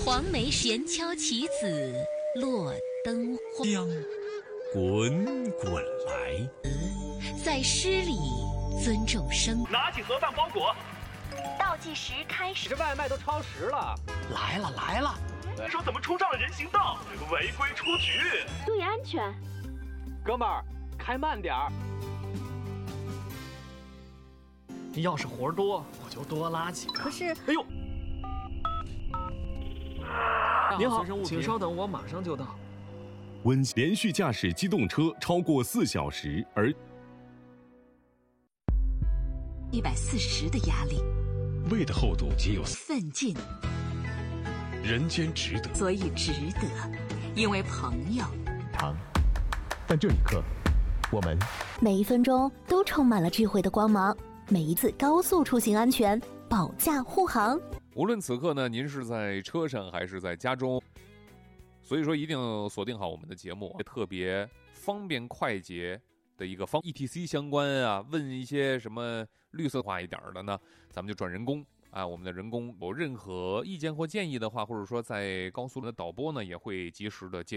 黄梅悬敲棋子，落灯花。 江滚滚来， 在诗里尊重生。 拿起盒饭包裹， 倒计时开始。 这外卖都超时了。 来了来了！ 说怎么冲上了人行道，违规出局。 注意安全， 哥们儿，开慢点儿。 要是活多，我就多拉几个。 可是， 哎呦！ 您好，请稍等，我马上就到。 连续驾驶机动车超过4小时而 140的压力， 胃的厚度仅有奋进， 人间值得， 所以值得，因为朋友。 但这一刻，我们每一分钟都充满了智慧的光芒，每一次高速出行安全，保驾护航。 无论此刻呢，您是在车上还是在家中，所以说一定锁定好我们的节目，特别方便快捷的一个ETC 相关啊，问一些什么绿色化一点的呢，咱们就转人工啊。我们的人工有任何意见或建议的话，或者说在高速的导播呢，也会及时的接